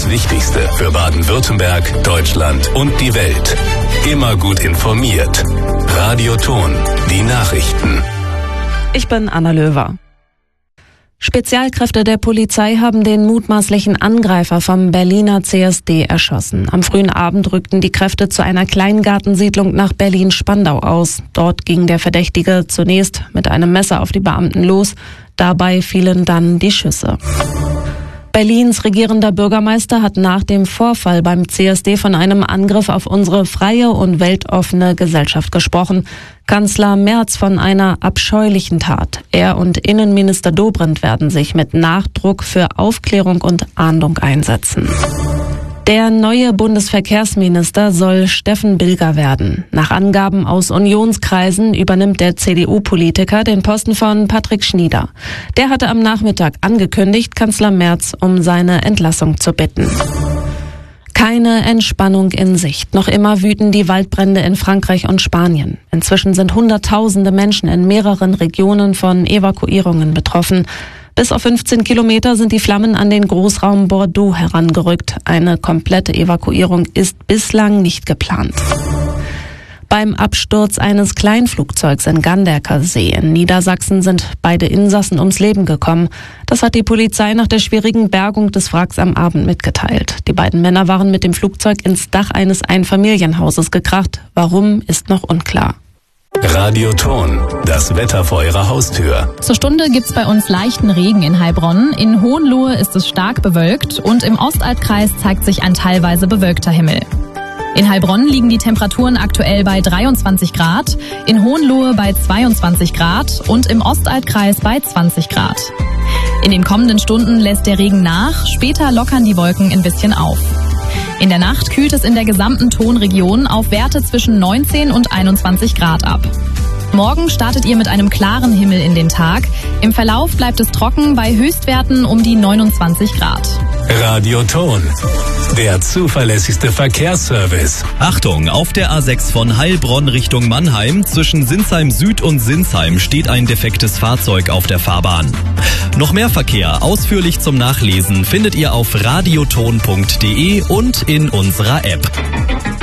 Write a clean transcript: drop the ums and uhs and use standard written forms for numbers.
Wichtigste für Baden-Württemberg, Deutschland und die Welt. Immer gut informiert. Radio Ton, die Nachrichten. Ich bin Anna Löwer. Spezialkräfte der Polizei haben den mutmaßlichen Angreifer vom Berliner CSD erschossen. Am frühen Abend rückten die Kräfte zu einer Kleingartensiedlung nach Berlin-Spandau aus. Dort ging der Verdächtige zunächst mit einem Messer auf die Beamten los. Dabei fielen dann die Schüsse. Berlins regierender Bürgermeister hat nach dem Vorfall beim CSD von einem Angriff auf unsere freie und weltoffene Gesellschaft gesprochen. Kanzler Merz von einer abscheulichen Tat. Er und Innenminister Dobrindt werden sich mit Nachdruck für Aufklärung und Ahndung einsetzen. Der neue Bundesverkehrsminister soll Steffen Bilger werden. Nach Angaben aus Unionskreisen übernimmt der CDU-Politiker den Posten von Patrick Schnieder. Der hatte am Nachmittag angekündigt, Kanzler Merz um seine Entlassung zu bitten. Keine Entspannung in Sicht. Noch immer wüten die Waldbrände in Frankreich und Spanien. Inzwischen sind Hunderttausende Menschen in mehreren Regionen von Evakuierungen betroffen. Bis auf 15 Kilometer sind die Flammen an den Großraum Bordeaux herangerückt. Eine komplette Evakuierung ist bislang nicht geplant. Beim Absturz eines Kleinflugzeugs in Ganderker See in Niedersachsen sind beide Insassen ums Leben gekommen. Das hat die Polizei nach der schwierigen Bergung des Wracks am Abend mitgeteilt. Die beiden Männer waren mit dem Flugzeug ins Dach eines Einfamilienhauses gekracht. Warum, ist noch unklar. Radio Ton, das Wetter vor Ihrer Haustür. Zur Stunde gibt's bei uns leichten Regen in Heilbronn. In Hohenlohe ist es stark bewölkt und im Ostalbkreis zeigt sich ein teilweise bewölkter Himmel. In Heilbronn liegen die Temperaturen aktuell bei 23 Grad, in Hohenlohe bei 22 Grad und im Ostalbkreis bei 20 Grad. In den kommenden Stunden lässt der Regen nach, später lockern die Wolken ein bisschen auf. In der Nacht kühlt es in der gesamten Tonregion auf Werte zwischen 19 und 21 Grad ab. Morgen startet ihr mit einem klaren Himmel in den Tag. Im Verlauf bleibt es trocken bei Höchstwerten um die 29 Grad. Radio Ton, der zuverlässigste Verkehrsservice. Achtung, auf der A6 von Heilbronn Richtung Mannheim zwischen Sinsheim Süd und Sinsheim steht ein defektes Fahrzeug auf der Fahrbahn. Noch mehr Verkehr ausführlich zum Nachlesen findet ihr auf radioton.de und in unserer App.